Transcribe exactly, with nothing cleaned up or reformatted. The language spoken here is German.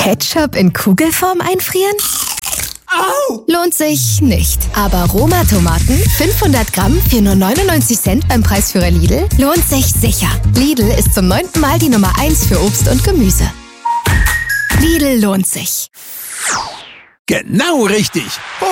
Ketchup in Kugelform einfrieren? Au! Lohnt sich nicht. Aber Roma-Tomaten, fünfhundert Gramm für nur neunundneunzig Cent beim Preisführer Lidl, lohnt sich sicher. Lidl ist zum neunten Mal die Nummer eins für Obst und Gemüse. Lidl lohnt sich. Genau richtig.